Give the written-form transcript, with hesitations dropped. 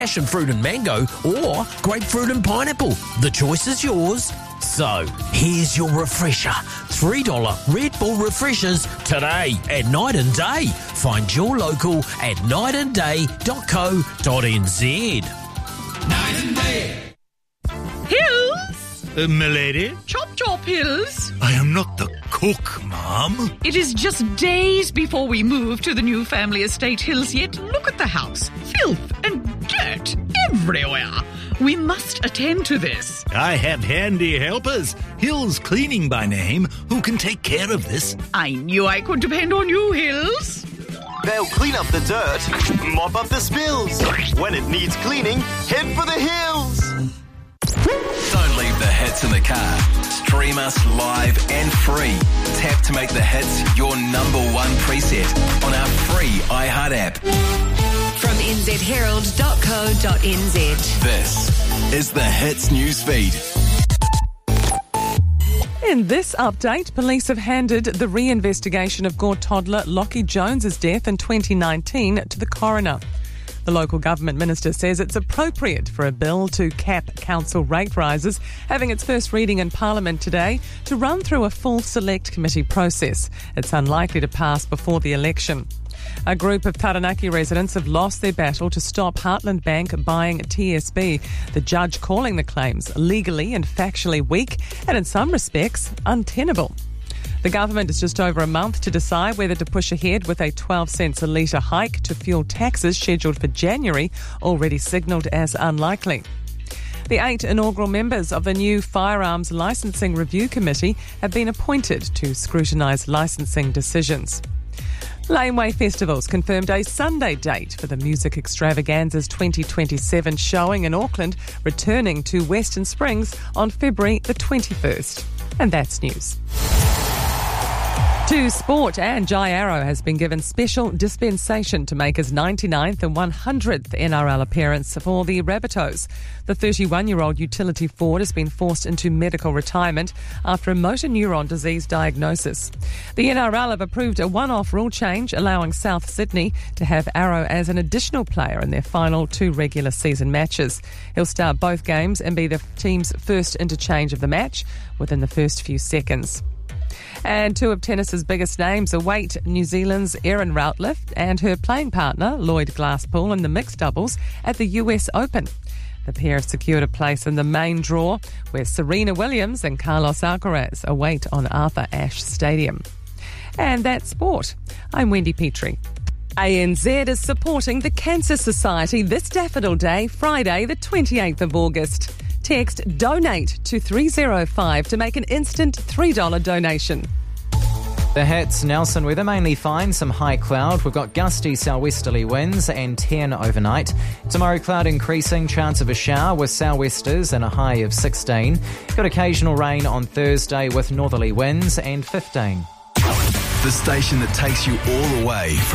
passion fruit and mango, or grapefruit and pineapple. The choice is yours. So, here's your refresher. $3 Red Bull refreshers today at Night and Day. Find your local at nightandday.co.nz. Night and Day. Hills? Milady? Chop Hills. I am not the cook, Mum. It is just days before we move to the new family estate, Hills, yet look at the house. Filth and dirt everywhere. We must attend to this. I have handy helpers, Hills Cleaning by name, who can take care of this. I knew I could depend on you, Hills. They'll clean up the dirt, mop up the spills. When it needs cleaning, head for the hills. Don't leave the hits in the car. Stream us live and free. Tap to make the hits your number one preset on our free iHeart app. From nzherald.co.nz. This is the Hits newsfeed. In this update, police have handed the re-investigation of Gore toddler Lockie Jones's death in 2019 to the coroner. The local government minister says it's appropriate for a bill to cap council rate rises, having its first reading in Parliament today, to run through a full select committee process. It's unlikely to pass before the election. A group of Taranaki residents have lost their battle to stop Heartland Bank buying TSB, the judge calling the claims legally and factually weak and in some respects untenable. The government has just over a month to decide whether to push ahead with a 12 cents a litre hike to fuel taxes scheduled for January, already signalled as unlikely. The 8 inaugural members of the new Firearms Licensing Review Committee have been appointed to scrutinise licensing decisions. Laneway Festivals confirmed a Sunday date for the Music Extravaganza's 2027 showing in Auckland, returning to Western Springs on February the 21st. And that's news. To sport, and Jai Arrow has been given special dispensation to make his 99th and 100th NRL appearance for the Rabbitohs. The 31-year-old utility forward has been forced into medical retirement after a motor neuron disease diagnosis. The NRL have approved a one-off rule change allowing South Sydney to have Arrow as an additional player in their final 2 regular season matches. He'll start both games and be the team's first interchange of the match within the first few seconds. And 2 of tennis's biggest names await New Zealand's Erin Routliffe and her playing partner, Lloyd Glasspool, in the mixed doubles at the US Open. The pair have secured a place in the main draw, where Serena Williams and Carlos Alcaraz await on Arthur Ashe Stadium. And that's sport. I'm Wendy Petrie. ANZ is supporting the Cancer Society this Daffodil Day, Friday the 28th of August. Text DONATE to 305 to make an instant $3 donation. The hits, Nelson weather mainly fine, some high cloud. We've got gusty southwesterly winds and 10 overnight. Tomorrow cloud increasing, chance of a shower with southwesters and a high of 16. Got occasional rain on Thursday with northerly winds and 15. The station that takes you all the way